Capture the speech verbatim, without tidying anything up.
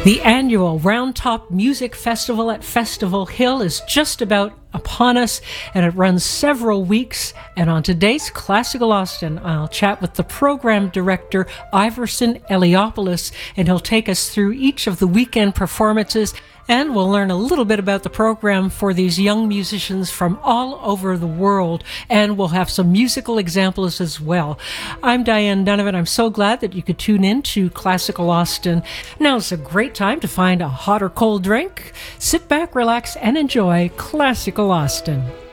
The annual Round Top Music Festival at Festival Hill is just about upon us, and it runs several weeks. And on today's Classical Austin, I'll chat with the program director, Iverson Eliopoulos, and he'll take us through each of the weekend performances, and we'll learn a little bit about the program for these young musicians from all over the world, and we'll have some musical examples as well. I'm Diane Donovan. I'm so glad that you could tune in to Classical Austin. Now it's a great time to find a hot or cold drink. Sit back, relax, and enjoy Classical Austin.